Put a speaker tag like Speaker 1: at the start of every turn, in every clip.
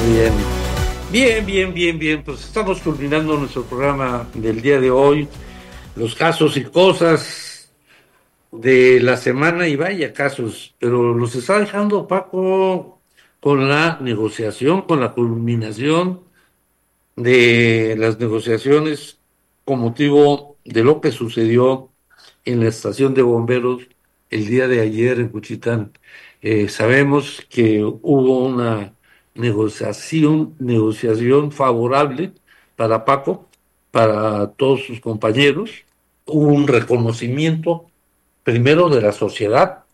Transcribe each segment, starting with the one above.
Speaker 1: Bien. Bien, bien, bien, bien. Pues estamos culminando nuestro programa del día de hoy. Los casos y cosas de la semana, y vaya casos, pero los está dejando Paco con la negociación, con la culminación de las negociaciones con motivo de lo que sucedió en la estación de bomberos el día de ayer en Juchitán. Sabemos que hubo una negociación favorable para Paco, para todos sus compañeros. Hubo un reconocimiento primero de la sociedad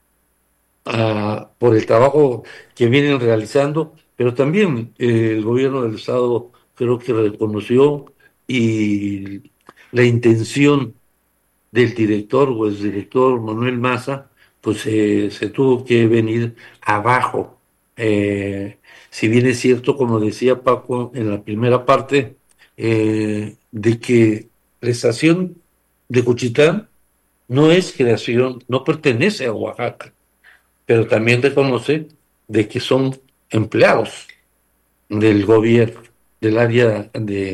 Speaker 1: por el trabajo que vienen realizando, pero también el gobierno del estado creo que reconoció y la intención del director o el director Manuel Maza, pues se tuvo que venir abajo. Si bien es cierto, como decía Paco en la primera parte, de que la estación de Cuchitán no es creación, no pertenece a Oaxaca, pero también reconoce de que son empleados del gobierno, del área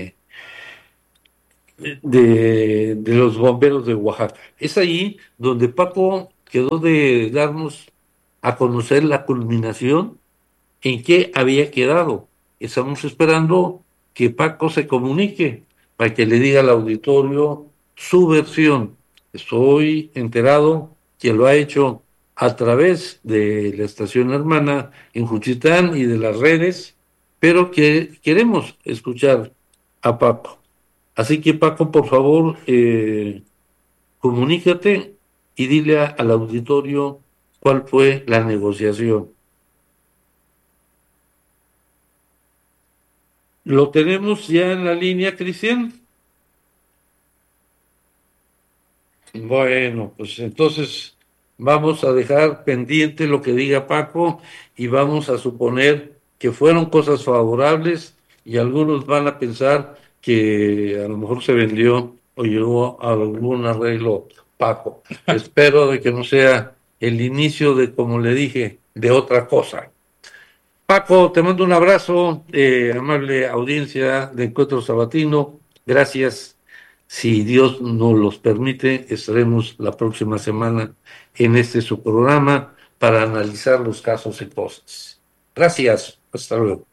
Speaker 1: de los bomberos de Oaxaca. Es ahí donde Paco quedó de darnos a conocer la culminación en qué había quedado. Estamos esperando que Paco se comunique para que le diga al auditorio su versión. Estoy enterado que lo ha hecho a través de la estación hermana en Juchitán y de las redes, pero que queremos escuchar a Paco. Así que Paco, por favor, comunícate y dile al auditorio cuál fue la negociación. ¿Lo tenemos ya en la línea, Cristian? Bueno, pues entonces vamos a dejar pendiente lo que diga Paco y vamos a suponer que fueron cosas favorables y algunos van a pensar que a lo mejor se vendió o llegó a algún arreglo Paco. Espero de que no sea el inicio de, como le dije, de otra cosa. Paco, te mando un abrazo, amable audiencia de Encuentro Sabatino. Gracias. Si Dios nos los permite, estaremos la próxima semana en su programa para analizar los casos y cosas. Gracias. Hasta luego.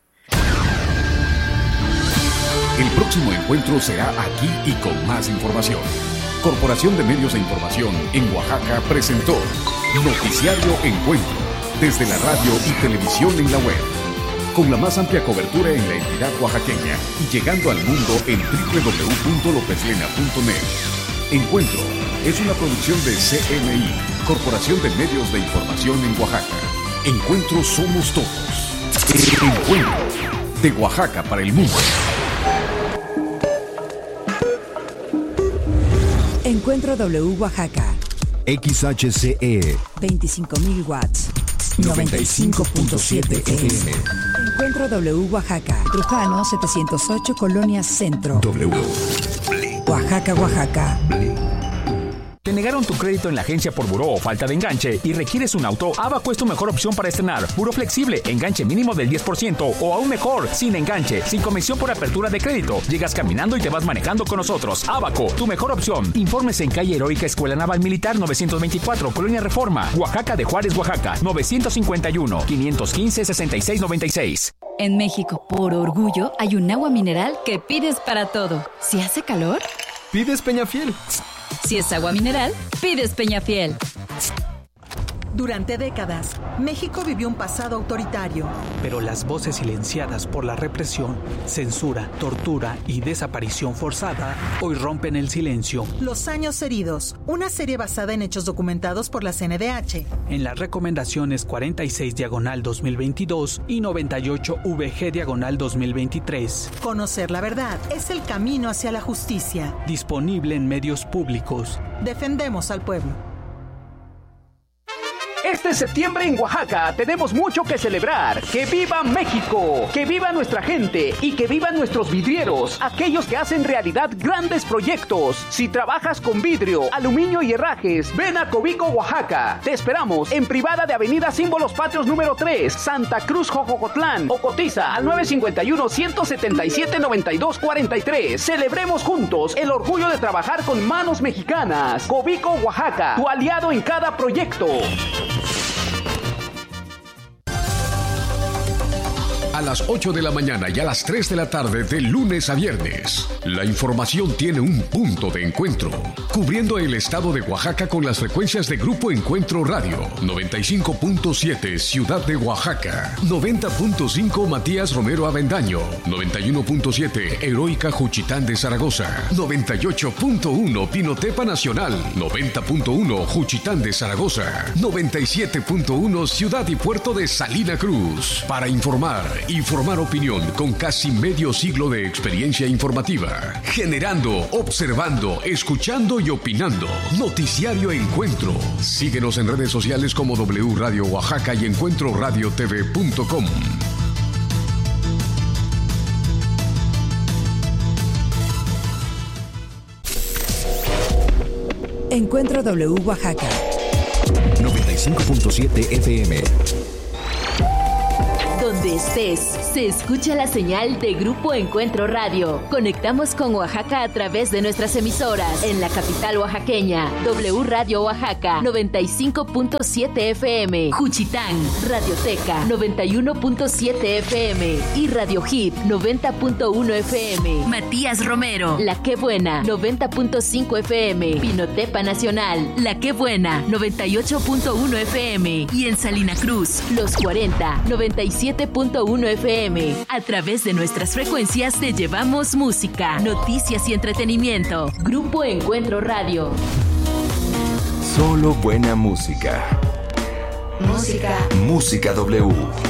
Speaker 2: El próximo encuentro será aquí y con más información. Corporación de Medios de Información en Oaxaca presentó Noticiario Encuentro, desde la radio y televisión en la web, con la más amplia cobertura en la entidad oaxaqueña y llegando al mundo en www.lopeslena.net. Encuentro es una producción de CMI, Corporación de Medios de Información en Oaxaca. Encuentro somos todos. Encuentro de Oaxaca para el mundo.
Speaker 3: Encuentro W Oaxaca.
Speaker 4: XHCE
Speaker 3: 25.000 watts.
Speaker 4: 95.7 FM.
Speaker 3: Encuentro W Oaxaca. Trujano 708 Colonia Centro.
Speaker 4: W.
Speaker 3: Oaxaca, Oaxaca.
Speaker 5: ¿Te negaron tu crédito en la agencia por buró o falta de enganche y requieres un auto? Abaco es tu mejor opción para estrenar. Buró flexible, enganche mínimo del 10% o aún mejor, sin enganche, sin comisión por apertura de crédito. Llegas caminando y te vas manejando con nosotros. Abaco, tu mejor opción. Informes en calle Heroica Escuela Naval Militar 924, Colonia Reforma, Oaxaca de Juárez, Oaxaca, 951-515-6696.
Speaker 6: En México, por orgullo, hay un agua mineral que pides para todo. Si hace calor,
Speaker 7: pides Peñafiel.
Speaker 6: Si es agua mineral, pides Peñafiel.
Speaker 8: Durante décadas, México vivió un pasado autoritario.
Speaker 9: Pero las voces silenciadas por la represión, censura, tortura y desaparición forzada hoy rompen el silencio.
Speaker 8: Los años heridos, una serie basada en hechos documentados por la CNDH.
Speaker 9: En las recomendaciones 46/2022 y 98-VG/2023.
Speaker 8: Conocer la verdad es el camino hacia la justicia.
Speaker 9: Disponible en medios públicos.
Speaker 8: Defendemos al pueblo.
Speaker 7: Este septiembre en Oaxaca tenemos mucho que celebrar. ¡Que viva México! ¡Que viva nuestra gente! Y que vivan nuestros vidrieros, aquellos que hacen realidad grandes proyectos. Si trabajas con vidrio, aluminio y herrajes, ven a Cobico, Oaxaca. Te esperamos en privada de Avenida Símbolos Patrios número 3, Santa Cruz, Jojocotlán, o cotiza al 951-177-9243. Celebremos juntos el orgullo de trabajar con manos mexicanas. Cobico, Oaxaca, tu aliado en cada proyecto.
Speaker 2: A las 8 de la mañana y a las 3 de la tarde de lunes a viernes, la información tiene un punto de encuentro, cubriendo el estado de Oaxaca con las frecuencias de Grupo Encuentro Radio, 95.7 Ciudad de Oaxaca, 90.5 Matías Romero Avendaño, 91.7 Heroica Juchitán de Zaragoza, 98.1 Pinotepa Nacional, 90.1 Juchitán de Zaragoza, 97.1 Ciudad y Puerto de Salina Cruz. Para informar y formar opinión con casi medio siglo de experiencia informativa, generando, observando, escuchando y opinando. Noticiario Encuentro. Síguenos en redes sociales como W Radio Oaxaca y encuentroradiotv.com.
Speaker 3: Encuentro W Oaxaca
Speaker 4: 95.7 FM.
Speaker 10: Donde estés, se escucha la señal de Grupo Encuentro Radio. Conectamos con Oaxaca a través de nuestras emisoras. En la capital oaxaqueña, W Radio Oaxaca, 95.7 FM. Juchitán, Radioteca, 91.7 FM. Y Radio Hit, 90.1 FM. Matías Romero, La Qué Buena, 90.5 FM. Pinotepa Nacional, La Qué Buena, 98.1 FM. Y en Salina Cruz, Los 40, 97.1 FM. A través de nuestras frecuencias te llevamos música, noticias y entretenimiento. Grupo Encuentro Radio.
Speaker 4: Solo buena música.
Speaker 10: Música.
Speaker 4: Música W.